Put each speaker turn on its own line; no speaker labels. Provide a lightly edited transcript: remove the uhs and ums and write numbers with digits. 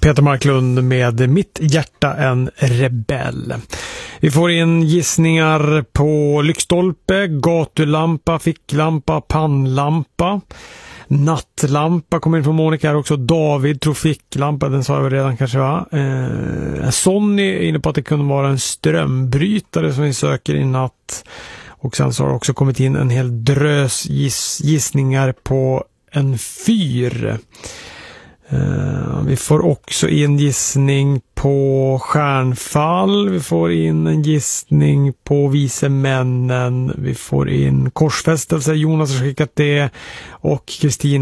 Peter Marklund med Mitt hjärta en rebell. Vi får in gissningar på lyktstolpe, gatulampa, ficklampa, pannlampa. Nattlampa kommer in från Monica här också. David tror ficklampa, den sa jag redan kanske, va? Sonny är inne på att det kunde vara en strömbrytare som vi söker i natt. Och sen så har det också kommit in en hel drös gissningar på en fyr. Vi får också in gissning på stjärnfall. Vi får in en gissning på vise männen. Vi får in korsfästelse. Jonas har skickat det. Och Kristina